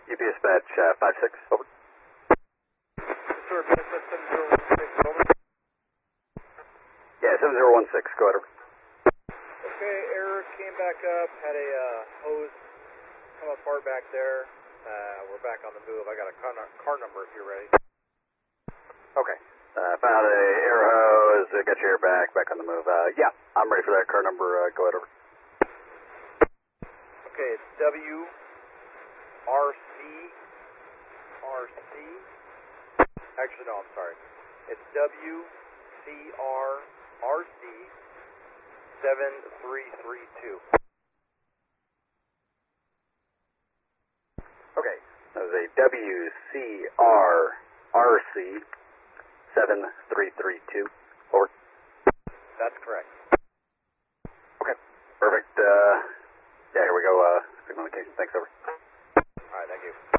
UPS batch 56, over. Sir, manifest 7016, over. Yeah, 7016, go ahead, over. Okay, error came back up, had a hose come apart back there. We're back on the move. I got a car number if you're ready. Okay. Found a air hose, got your air back on the move. Yeah, I'm ready for that car number, go ahead, over. Okay, it's WRC. Actually, no, I'm sorry. It's WCRRC 7332. Okay, that was a WCRRC 7332, over. That's correct. Okay, perfect. Yeah, here we go, signal indication. Thanks, over. All right, thank you.